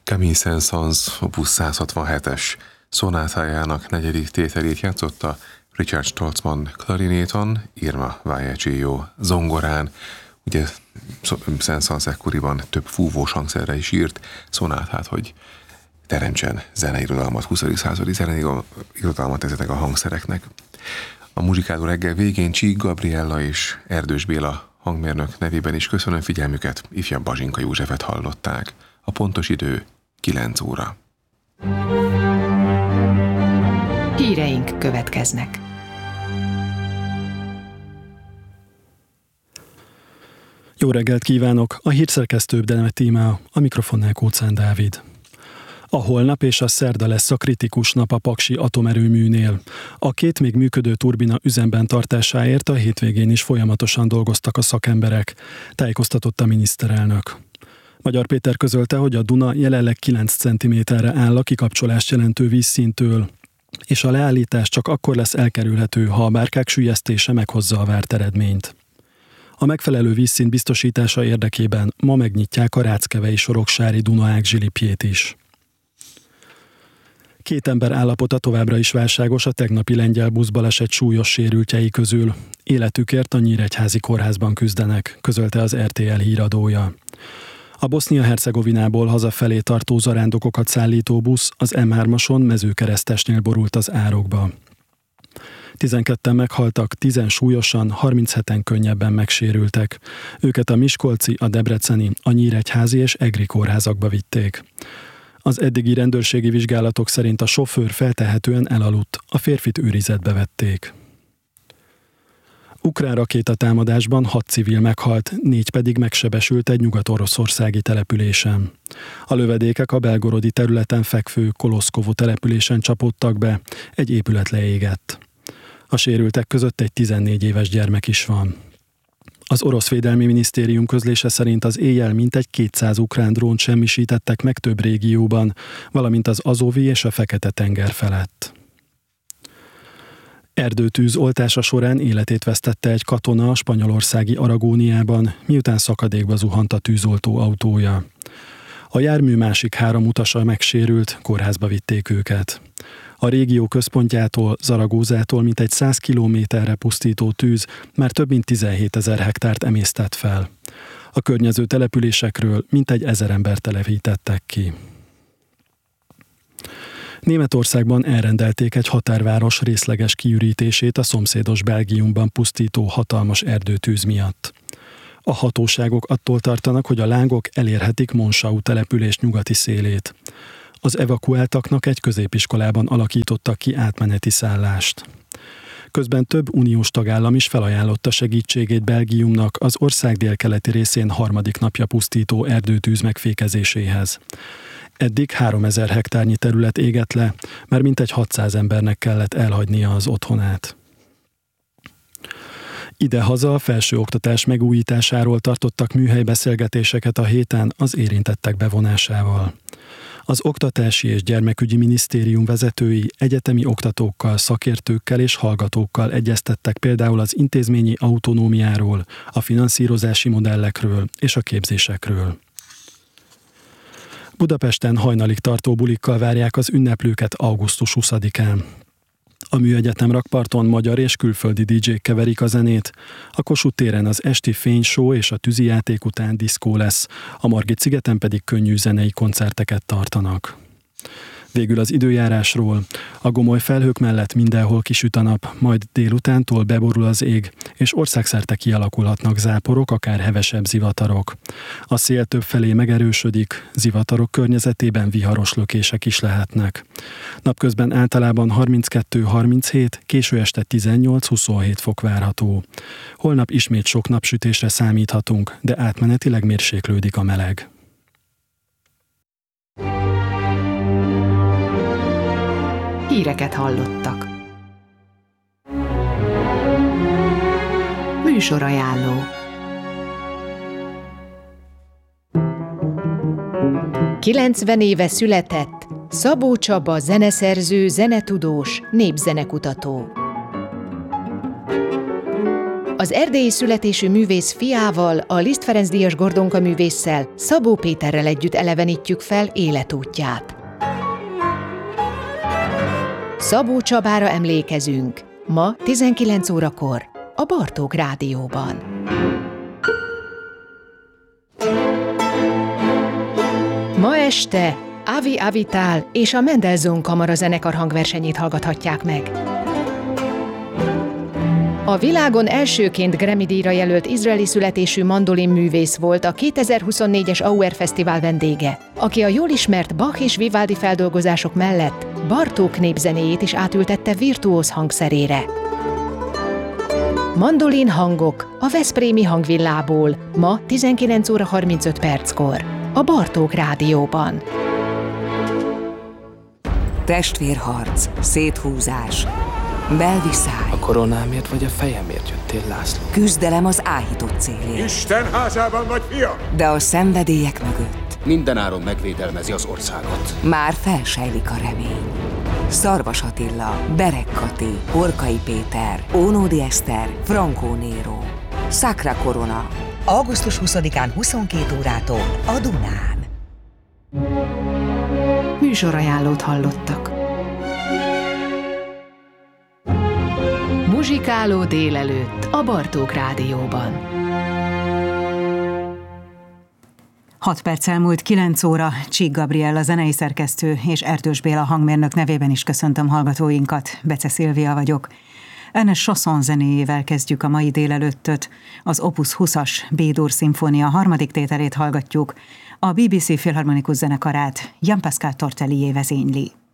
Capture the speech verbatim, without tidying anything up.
Camille Saint-Saëns opus száz hatvanhetes szonátájának negyedik tételét játszotta Richard Stoltzmann klarinéton, Irma Vallecillo zongorán. Ugye Saint-Saëns ekkoriban több fúvós hangszerre is írt szonátát, hogy teremtsen zeneirodalmat, huszadik századi zeneirodalmat ezeknek a hangszereknek. A muzsikáló reggel végén Csík Gabriella és Erdős Béla hangmérnök nevében is köszönöm figyelmüket, ifjabb Bazsinka Józsefet hallották. A pontos idő kilenc óra. Híreink következnek. Jó reggelt kívánok! A hírszerkesztő Bdene Tímea, a mikrofonnál Kóczán Dávid. A holnap és a szerda lesz a kritikus nap a paksi atomerőműnél. A két még működő turbina üzemben tartásáért a hétvégén is folyamatosan dolgoztak a szakemberek, tájékoztatott a miniszterelnök. Magyar Péter közölte, hogy a Duna jelenleg kilenc centiméterre áll a kikapcsolást jelentő vízszintől, és a leállítás csak akkor lesz elkerülhető, ha a bárkák süllyesztése meghozza a várt eredményt. A megfelelő vízszint biztosítása érdekében ma megnyitják a Ráckevei Soroksári Dunaág zsilipjét is. Két ember állapota továbbra is válságos a tegnapi lengyel buszbaleset súlyos sérültjei közül. Életükért a Nyíregyházi kórházban küzdenek, közölte az er té el híradója. A Bosznia-Hercegovinából hazafelé tartó zarándokokat szállító busz az em hármason Mezőkeresztesnél borult az árokba. tizenketten meghaltak, tízen súlyosan, harmincheten könnyebben megsérültek. Őket a miskolci, a debreceni, a nyíregyházi és egri kórházakba vitték. Az eddigi rendőrségi vizsgálatok szerint a sofőr feltehetően elaludt, a férfit őrizetbe vették. Ukrán rakétatámadásban hat civil meghalt, négy pedig megsebesült egy nyugat-oroszországi településen. A lövedékek a belgorodi területen fekvő Koloszkovo településen csapódtak be, egy épület leégett. A sérültek között egy tizennégy éves gyermek is van. Az orosz védelmi minisztérium közlése szerint az éjjel mintegy kétszáz ukrán drónt semmisítettek meg több régióban, valamint az Azovi és a Fekete-tenger felett. Erdőtűz oltása során életét vesztette egy katona a spanyolországi Aragóniában, miután szakadékba zuhant a tűzoltó autója. A jármű másik három utasa megsérült, kórházba vitték őket. A régió központjától, Zaragózától mintegy száz kilométerre pusztító tűz már több mint tizenhétezer hektárt emésztett fel. A környező településekről mintegy ezer embert telepítettek ki. Németországban elrendelték egy határváros részleges kiürítését a szomszédos Belgiumban pusztító hatalmas erdőtűz miatt. A hatóságok attól tartanak, hogy a lángok elérhetik Monschau település nyugati szélét. Az evakuáltaknak egy középiskolában alakítottak ki átmeneti szállást. Közben több uniós tagállam is felajánlotta segítségét Belgiumnak az ország délkeleti részén harmadik napja pusztító erdőtűz megfékezéséhez. Eddig háromezer hektárnyi terület égett le, mert mintegy hatszáz embernek kellett elhagynia az otthonát. Idehaza a felsőoktatás megújításáról tartottak műhelybeszélgetéseket a héten az érintettek bevonásával. Az Oktatási és Gyermekügyi Minisztérium vezetői egyetemi oktatókkal, szakértőkkel és hallgatókkal egyeztettek például az intézményi autonómiáról, a finanszírozási modellekről és a képzésekről. Budapesten hajnalig tartó bulikkal várják az ünneplőket augusztus huszadikán. A Műegyetem rakparton magyar és külföldi dé dzsék keverik a zenét, a Kossuth téren az esti fényshow és a tűzijáték után diszkó lesz, a Margit-szigeten pedig könnyű zenei koncerteket tartanak. Végül az időjárásról. A gomoly felhők mellett mindenhol kisüt a nap, majd délutántól beborul az ég, és országszerte kialakulhatnak záporok, akár hevesebb zivatarok. A szél többfelé megerősödik, zivatarok környezetében viharos lökések is lehetnek. Napközben általában harminckettő-harminchét, késő este tizennyolc-huszonhét fok várható. Holnap ismét sok napsütésre számíthatunk, de átmenetileg mérséklődik a meleg. Híreket hallottak. Műsorajánló. kilencven éve született Szabó Csaba zeneszerző, zenetudós, népzenekutató. Az erdélyi születésű művész fiával, a Liszt Ferenc díjas Gordonka művésszel, Szabó Péterrel együtt elevenítjük fel életútját. Szabó Csabára emlékezünk. Ma tizenkilenc órakor a Bartók Rádióban. Ma este Avi Avital és a Mendelssohn Kamara zenekar hangversenyét hallgathatják meg. A világon elsőként Grammy-díjra jelölt izraeli születésű mandolinművész volt a kétezer-huszonnégyes Auer Fesztivál vendége, aki a jól ismert Bach és Vivaldi feldolgozások mellett Bartók népzenéjét is átültette virtuóz hangszerére. Mandolin hangok a Veszprémi Hangvillából ma tizenkilenc óra harmincöt perckor a Bartók Rádióban. Testvérharc, széthúzás, belviszály. A koronámért vagy a fejemért jöttél, László? Küzdelem az áhított célért. Isten házában vagy, fiam! De a szenvedélyek mögött mindenáron megvédelmezi az országot. már felsejlik a remény. Szarvas Attila, Berek Kati, Horkai Péter, Ónódi Eszter, Frankó Néró. Sacra Corona. augusztus huszadikán huszonkét órától a Dunán. Műsorajánlót hallottak. Muzsikáló délelőtt a Bartók Rádióban. hat perc elmúlt kilenc óra, Csík Gabriella zenei szerkesztő és Erdős Béla hangmérnök nevében is köszöntöm hallgatóinkat, Bece Szilvia vagyok. Ernest Chausson zenéjével kezdjük a mai délelőttöt. Az Opus húszas B-dur szimfónia harmadik tételét hallgatjuk, a bé bé cé Filharmonikus zenekarát Jean-Pascal Tortelier vezényli.